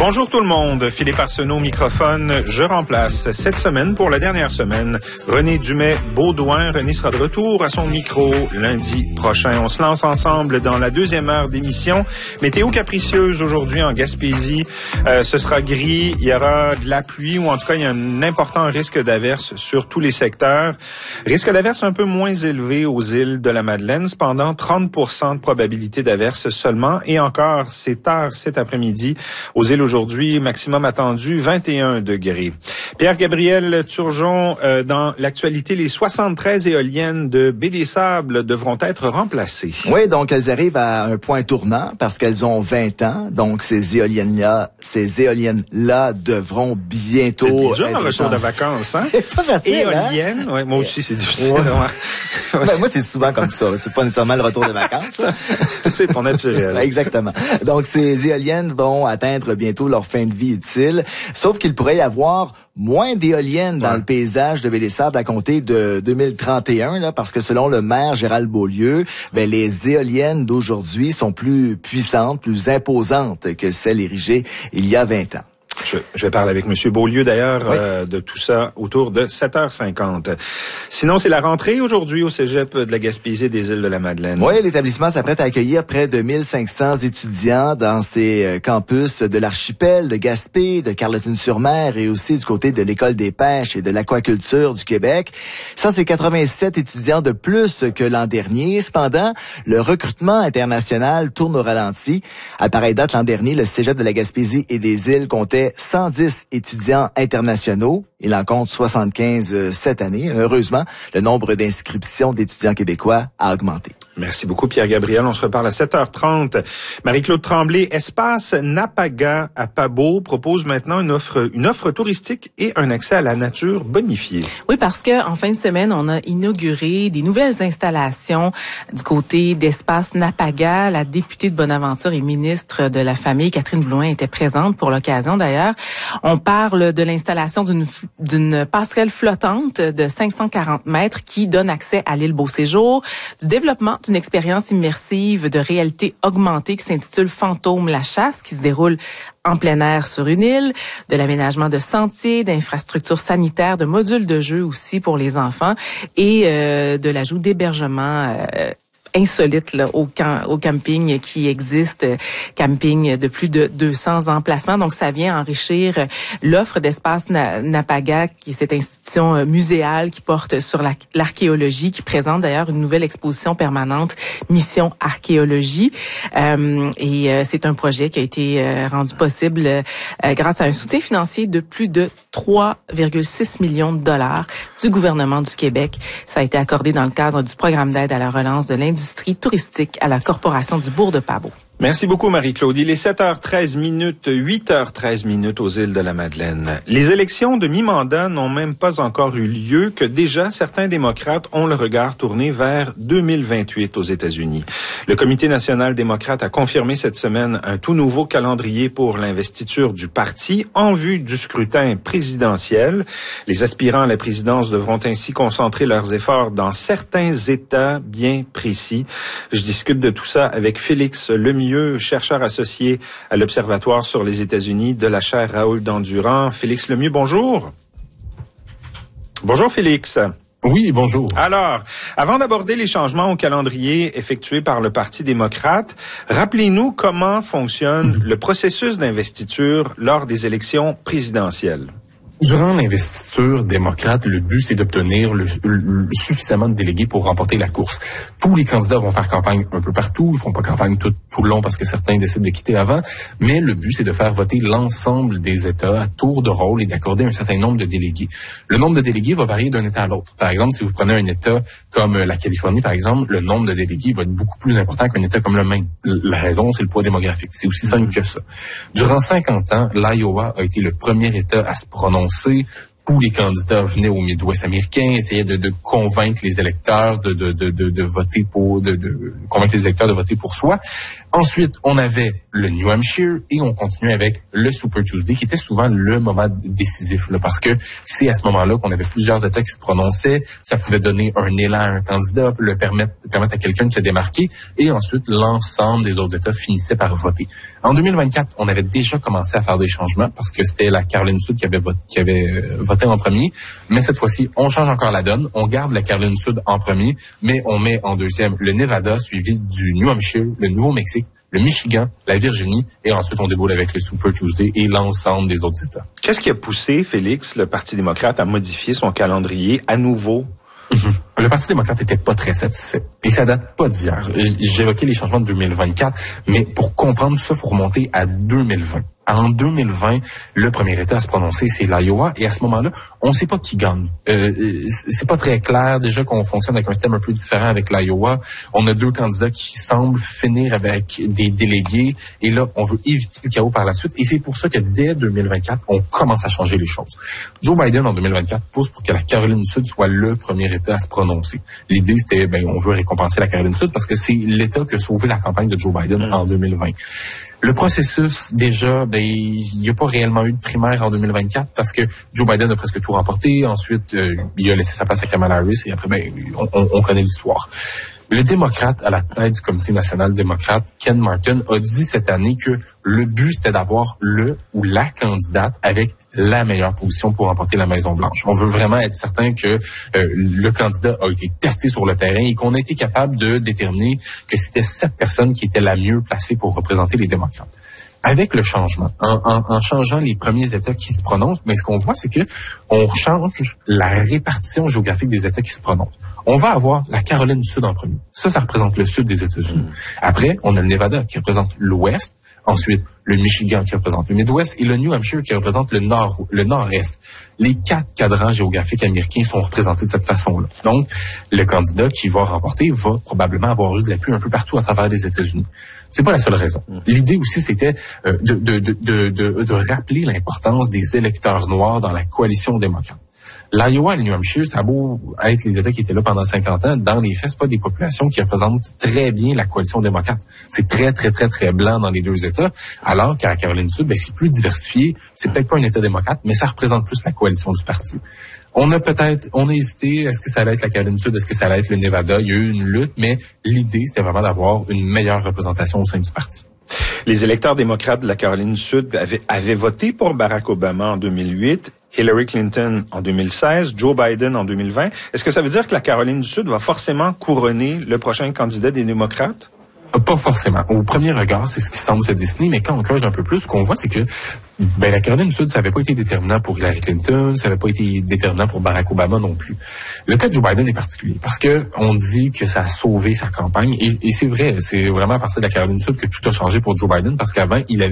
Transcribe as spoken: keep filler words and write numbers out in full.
Bonjour tout le monde, Philippe Arsenault au microphone. Je remplace cette semaine, pour la dernière semaine, René Dumais-Baudouin. René sera de retour à son micro lundi prochain. On se lance ensemble dans la deuxième heure d'émission. Météo capricieuse aujourd'hui en Gaspésie. Euh, ce sera gris, il y aura de la pluie ou en tout cas il y a un important risque d'averse sur tous les secteurs. Risque d'averse un peu moins élevé aux îles de la Madeleine. Cependant, trente pour cent de probabilité d'averse seulement. Et encore, c'est tard cet après-midi. Aux îles aujourd'hui, maximum attendu vingt et un degrés. Pierre-Gabriel Turgeon, euh, dans l'actualité, les soixante-treize éoliennes de Baie-des-Sables devront être remplacées. Oui, donc elles arrivent à un point tournant parce qu'elles ont vingt ans. Donc ces éoliennes-là, ces éoliennes-là devront bientôt C'est dur être un retour changées. de vacances, hein? C'est pas facile, Éolienne, hein? ouais, moi aussi c'est difficile. Ouais. Ouais. Ben, moi, c'est souvent comme ça. C'est pas nécessairement le retour de vacances. Là. C'est ton naturel. Exactement. Donc, ces éoliennes vont atteindre bientôt leur fin de vie utile. Sauf qu'il pourrait y avoir moins d'éoliennes dans ouais. le paysage de Baie-des-Sables à compter de deux mille trente et un, là, parce que selon le maire Gérald Beaulieu, ben, les éoliennes d'aujourd'hui sont plus puissantes, plus imposantes que celles érigées il y a vingt ans. Je, je vais parler avec M. Beaulieu, d'ailleurs, oui. euh, de tout ça autour de sept heures cinquante. Sinon, c'est la rentrée aujourd'hui au cégep de la Gaspésie et des îles de la Madeleine. Oui, l'établissement s'apprête à accueillir près de mille cinq cents étudiants dans ses campus de l'archipel, de Gaspé, de Carleton-sur-Mer et aussi du côté de l'École des pêches et de l'aquaculture du Québec. Ça, c'est quatre-vingt-sept étudiants de plus que l'an dernier. Cependant, le recrutement international tourne au ralenti. À pareille date, l'an dernier, le cégep de la Gaspésie et des îles comptait cent dix étudiants internationaux. Il en compte soixante-quinze cette année. Heureusement, le nombre d'inscriptions d'étudiants québécois a augmenté. Merci beaucoup, Pierre-Gabriel. On se reparle à sept heures trente. Marie-Claude Tremblay, Espace Napaga à Pabo propose maintenant une offre, une offre touristique et un accès à la nature bonifié. Oui, parce que en fin de semaine, on a inauguré des nouvelles installations du côté d'Espace Napaga. La députée de Bonaventure et ministre de la Famille, Catherine Blouin, était présente pour l'occasion d'ailleurs. On parle de l'installation d'une, d'une passerelle flottante de cinq cent quarante mètres qui donne accès à l'île Beau-Séjour, du développement d'une expérience immersive de réalité augmentée qui s'intitule Fantôme la chasse, qui se déroule en plein air sur une île, de l'aménagement de sentiers, d'infrastructures sanitaires, de modules de jeu aussi pour les enfants et euh, de l'ajout d'hébergements euh, insolite là, au, camp, au camping qui existe, camping de plus de deux cents emplacements. Donc, ça vient enrichir l'offre d'Espace Na- Napaga, qui est cette institution muséale qui porte sur la, l'archéologie, qui présente d'ailleurs une nouvelle exposition permanente, Mission Archéologie. Euh, et euh, c'est un projet qui a été euh, rendu possible euh, grâce à un soutien financier de plus de trois virgule six millions de dollars du gouvernement du Québec. Ça a été accordé dans le cadre du programme d'aide à la relance de l'industrie touristique à la Corporation du Bourg de Pabot. Merci beaucoup, Marie-Claude. Il est sept heures treize minutes, huit heures treize minutes aux îles de la Madeleine. Les élections de mi-mandat n'ont même pas encore eu lieu que déjà certains démocrates ont le regard tourné vers deux mille vingt-huit aux États-Unis. Le Comité national démocrate a confirmé cette semaine un tout nouveau calendrier pour l'investiture du parti en vue du scrutin présidentiel. Les aspirants à la présidence devront ainsi concentrer leurs efforts dans certains États bien précis. Je discute de tout ça avec Félix Lemieux, chercheur associé à l'Observatoire sur les États-Unis de la chaire Raoul Dandurand. Félix Lemieux, bonjour. Bonjour Félix. Oui, bonjour. Alors, avant d'aborder les changements au calendrier effectués par le Parti démocrate, rappelez-nous comment fonctionne le processus d'investiture lors des élections présidentielles. Durant l'investiture démocrate, le but, c'est d'obtenir le, le, suffisamment de délégués pour remporter la course. Tous les candidats vont faire campagne un peu partout. Ils font pas campagne tout, tout le long parce que certains décident de quitter avant. Mais le but, c'est de faire voter l'ensemble des États à tour de rôle et d'accorder un certain nombre de délégués. Le nombre de délégués va varier d'un État à l'autre. Par exemple, si vous prenez un État comme la Californie, par exemple, le nombre de délégués va être beaucoup plus important qu'un État comme le Maine. La raison, c'est le poids démographique. C'est aussi simple que ça. Durant cinquante ans, l'Iowa a été le premier État à se prononcer où les candidats venaient au Midwest américain, essayaient de, de convaincre les électeurs de, de, de, de, de voter pour, de, de convaincre les électeurs de voter pour soi. Ensuite, on avait le New Hampshire et on continuait avec le Super Tuesday, qui était souvent le moment décisif, là, parce que c'est à ce moment-là qu'on avait plusieurs États qui se prononçaient. Ça pouvait donner un élan à un candidat, le permettre, permettre à quelqu'un de se démarquer, et ensuite l'ensemble des autres États finissaient par voter. En deux mille vingt-quatre, on avait déjà commencé à faire des changements parce que c'était la Caroline du Sud qui avait voté, qui avait euh, voté en premier. Mais cette fois-ci, on change encore la donne. On garde la Caroline du Sud en premier, mais on met en deuxième le Nevada, suivi du New Hampshire, le Nouveau-Mexique, le Michigan, la Virginie, et ensuite on déboule avec le Super Tuesday et l'ensemble des autres États. Qu'est-ce qui a poussé, Félix, le Parti démocrate à modifier son calendrier à nouveau? Mm-hmm. Le Parti démocrate était pas très satisfait. Et ça date pas d'hier. J'évoquais les changements de deux mille vingt-quatre, mais pour comprendre tout ça, il faut remonter à deux mille vingt. En deux mille vingt, le premier État à se prononcer, c'est l'Iowa, et à ce moment-là, on ne sait pas qui gagne. Euh, c'est pas très clair déjà qu'on fonctionne avec un système un peu différent avec l'Iowa. On a deux candidats qui semblent finir avec des délégués, et là, on veut éviter le chaos par la suite, et c'est pour ça que dès deux mille vingt-quatre, on commence à changer les choses. Joe Biden, en deux mille vingt-quatre, pousse pour que la Caroline du Sud soit le premier État à se prononcer. L'idée, c'était, ben, on veut récompenser la Caroline du Sud parce que c'est l'État qui a sauvé la campagne de Joe Biden mmh. en deux mille vingt. Le processus, déjà, ben, il n'y a pas réellement eu de primaire en deux mille vingt-quatre parce que Joe Biden a presque tout remporté. Ensuite, euh, il a laissé sa place à Kamala Harris et après, ben, on, on, on connaît l'histoire. Le démocrate à la tête du Comité national démocrate, Ken Martin, a dit cette année que le but, c'était d'avoir le ou la candidate avec la meilleure position pour remporter la Maison-Blanche. On veut vraiment être certain que euh, le candidat a été testé sur le terrain et qu'on a été capable de déterminer que c'était cette personne qui était la mieux placée pour représenter les démocrates. Avec le changement, en, en, en changeant les premiers États qui se prononcent, mais ce qu'on voit, c'est que on change la répartition géographique des États qui se prononcent. On va avoir la Caroline du Sud en premier. Ça, ça représente le sud des États-Unis. Après, on a le Nevada qui représente l'ouest. Ensuite, le Michigan qui représente le Midwest et le New Hampshire qui représente le nord, le nord-est. Les quatre cadrans géographiques américains sont représentés de cette façon-là. Donc, le candidat qui va remporter va probablement avoir eu de l'appui un peu partout à travers les États-Unis. C'est pas la seule raison. L'idée aussi, c'était euh, de, de, de, de, de, de rappeler l'importance des électeurs noirs dans la coalition démocrate. L'Iowa et le New Hampshire, ça a beau être les États qui étaient là pendant cinquante ans, dans les faits, c'est pas des populations qui représentent très bien la coalition démocrate. C'est très, très, très, très blanc dans les deux États, alors qu'à la Caroline du Sud, ben, c'est plus diversifié. C'est peut-être pas un État démocrate, mais ça représente plus la coalition du parti. On a peut-être, on a hésité, est-ce que ça allait être la Caroline du Sud, est-ce que ça allait être le Nevada? Il y a eu une lutte, mais l'idée, c'était vraiment d'avoir une meilleure représentation au sein du parti. Les électeurs démocrates de la Caroline du Sud avaient, avaient voté pour Barack Obama en deux mille huit, Hillary Clinton en deux mille seize, Joe Biden en deux mille vingt. Est-ce que ça veut dire que la Caroline du Sud va forcément couronner le prochain candidat des démocrates? Pas forcément. Au premier regard, c'est ce qui semble se dessiner, mais quand on creuse un peu plus, ce qu'on voit, c'est que ben, la Caroline du Sud, ça n'avait pas été déterminant pour Hillary Clinton, ça n'avait pas été déterminant pour Barack Obama non plus. Le cas de Joe Biden est particulier parce que on dit que ça a sauvé sa campagne, et, et c'est vrai, c'est vraiment à partir de la Caroline du Sud que tout a changé pour Joe Biden parce qu'avant, il avait